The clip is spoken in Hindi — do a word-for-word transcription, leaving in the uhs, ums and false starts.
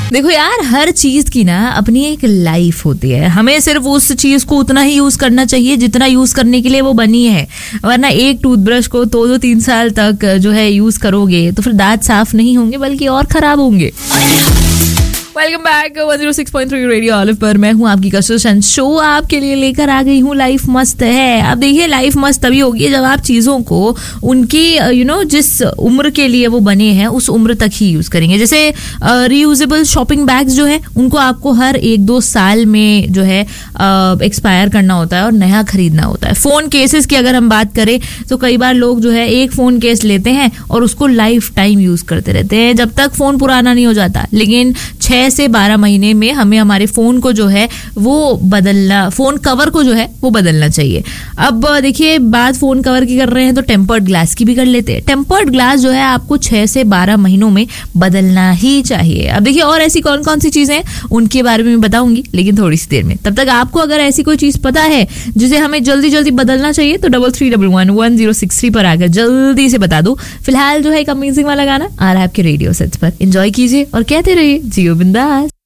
देखो यार, हर चीज की ना अपनी एक लाइफ होती है। हमें सिर्फ उस चीज को उतना ही यूज करना चाहिए जितना यूज करने के लिए वो बनी है, वरना एक टूथब्रश को दो दो तीन साल तक जो है यूज करोगे तो फिर दांत साफ नहीं होंगे बल्कि और खराब होंगे। Welcome back one zero six point three radio olive पर मैं हूँ आपकी कशिश एंड शो आपके लिए लेकर आ गई हूँ लाइफ मस्त है। अब देखिए, लाइफ मस्त तभी होगी जब आप चीज़ों को उनकी यू नो जिस उम्र के लिए वो बने हैं उस उम्र तक ही यूज़ करेंगे। जैसे रीयूजेबल शॉपिंग बैग्स जो है उनको आपको हर एक दो साल में जो है एक्सपायर करना होता है और नया खरीदना होता है। फ़ोन केसेस की अगर हम बात करें तो कई बार लोग जो है एक फ़ोन केस लेते हैं और उसको लाइफ टाइम यूज़ करते रहते हैं जब तक फ़ोन पुराना नहीं हो जाता। लेकिन छः से बारह महीने में हमें हमारे फोन को जो है वो बदलना, फोन कवर को जो है वो बदलना चाहिए। अब देखिए, बात फोन कवर की कर रहे हैं तो टेम्पर्ड ग्लास की भी कर लेते हैं। टेम्पर्ड ग्लास जो है आपको छह से बारह महीनों में बदलना ही चाहिए। अब देखिए, और ऐसी कौन कौन सी चीजें उनके बारे में बताऊंगी लेकिन थोड़ी सी देर में। तब तक आपको अगर ऐसी कोई चीज पता है जिसे हमें जल्दी जल्दी बदलना चाहिए तो double three double one one zero six three पर आकर जल्दी से बता दो। फिलहाल जो है एक अमेजिंग वाला गाना आ रहा है आपके रेडियो सेट्स पर, एंजॉय कीजिए और कहते रहिए जियो बिंदास।